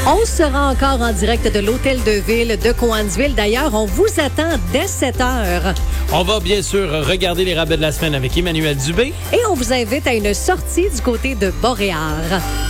On sera encore en direct de l'Hôtel de Ville de Cowansville. D'ailleurs, on vous attend dès 7 heures. On va bien sûr regarder les rabais de la semaine avec Emmanuel Dubé. Et on vous invite à une sortie du côté de Boréard.